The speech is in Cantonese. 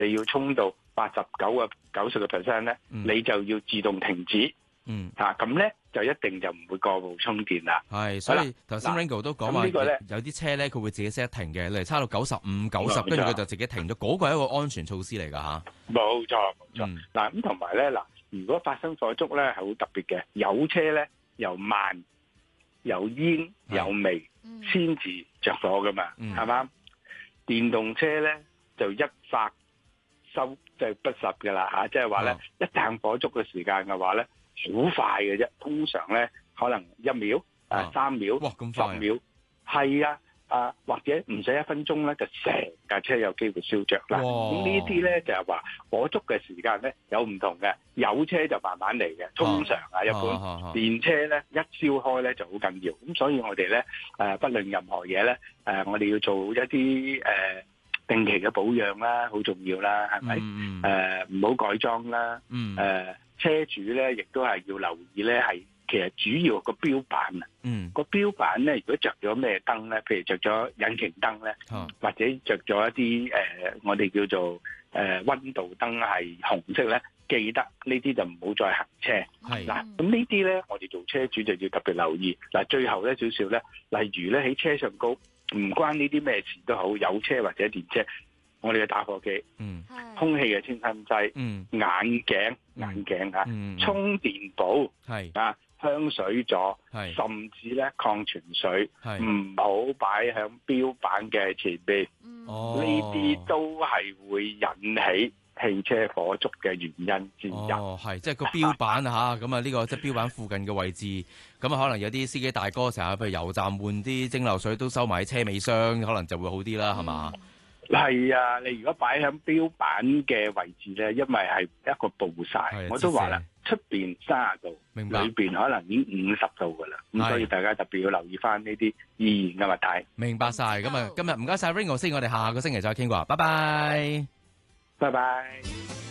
你要衝到90%咧，你就要自動停止。咁咧就一定就唔會過度充電啦。 係，所以頭先 Ringo 都講話有啲車咧，佢會自己 set 停嘅，例如差到95、90，跟住佢就自己停咗，嗰個係一個安全措施嚟㗎嚇。 冇錯。嗱咁同埋咧如果發生火燭咧係好特別嘅，有車咧由慢、由煙、有味先至着火㗎嘛，係嘛？電動車咧就一發收即係不實㗎啦嚇，即係話咧一旦火燭嘅時間嘅話咧，好快嘅啫，通常咧可能1秒、3秒、10秒，係或者唔使1分鐘咧，就成架車有機會燒着啦。咁呢啲咧就係話火燭嘅時間咧有唔同嘅，有車就慢慢嚟嘅，通常一般電車咧一燒開咧就好緊要。咁所以我哋咧不論任何嘢咧我哋要做一啲定期嘅保養啦，好重要啦，係咪？唔好改裝啦。車主咧亦都係要留意咧，係其實主要個標板啊。個標板咧，如果着咗咩燈咧，譬如着咗引擎燈咧，或者着咗一啲我哋叫做溫度燈係紅色咧，記得呢啲就唔好再行車。嗱，咁呢啲咧，我哋做車主就要特別留意。嗱，最後咧少少咧，例如咧喺車上高，唔關呢啲咩事都好，有車或者電車，我哋嘅打火機、空氣嘅清新劑、眼鏡充電寶香水座，甚至咧礦泉水，唔好擺喺標板嘅前邊。呢啲都係會引起汽車火燭嘅原因之一。 係即係個標板嚇，咁呢個即係標板附近嘅位置，咁可能有啲司機大哥成日譬如油站換啲蒸餾水都收埋喺車尾箱，可能就會好啲啦，係嘛？係啊，你如果擺喺標板嘅位置咧，因為係一個暴曬，我都話啦，出邊30度，裏邊可能已經50度噶啦，咁所以大家特別要留意翻呢啲易燃嘅物體。 明白晒，咁今日唔該晒 Ringo 先，我哋下個星期再傾過，拜拜。 拜拜。